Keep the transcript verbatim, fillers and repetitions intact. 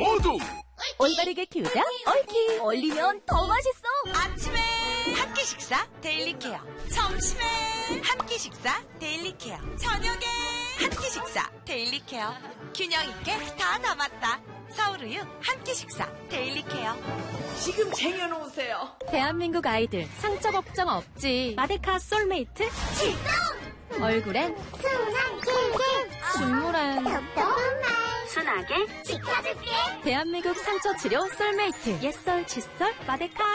모두 올바르게 키우자 옳기. 얼리면 더 맛있어. 아침에 한 끼 식사 데일리 케어, 점심에 한 끼 식사 데일리 케어, 저녁에 한 끼 식사 데일리 케어. 균형 있게 다 담았다. 서울우유 한 끼 식사 데일리 케어. 지금 쟁여놓으세요. 대한민국 아이들 상처 걱정 없지. 마데카 솔메이트 출동! 얼굴엔 순한 꿀꿀 중물엔 똑똑한 말 순하게 지켜줄게. 대한민국 상처 치료 솔메이트 옛설 칫솔 마데카.